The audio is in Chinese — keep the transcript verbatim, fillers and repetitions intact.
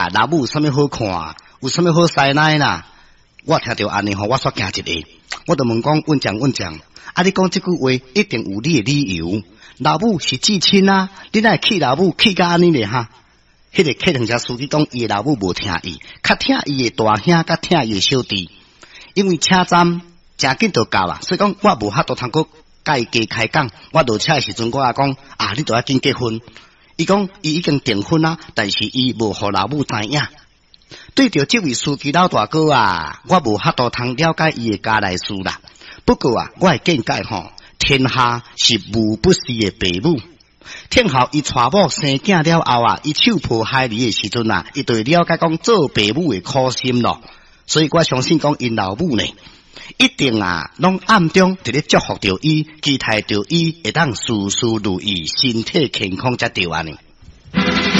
老母有啥物好看，有啥物好塞奶啦。我听到安尼吼，我煞惊一下，我就问讲，稳将稳将，啊，你讲这句话一定有你的理由。老母是至亲啊，你哪会气老母气甲安尼咧哈？迄、那个客人车司机讲，伊的老母无听伊，较听伊的大兄，甲听伊的小弟，因为车站真紧就到啦，所以讲我无法度通过甲伊加开讲。我落车的时阵，我也讲啊，你都要紧结婚。伊讲伊已经订婚啦，但是伊无互老母知影。对着这位司机老大哥啊，我无法度通了解伊的家内事啦。不过啊，我会见解吼，天下是无不是的父母。天后伊娶某生囝了后啊，伊手抱孩儿的时阵啊，伊就会了解讲做父母的苦心咯。所以我相信讲因老母呢，一定啊，拢暗中伫咧祝福着伊，期待着伊会当事事如意，身体健康才对安尼。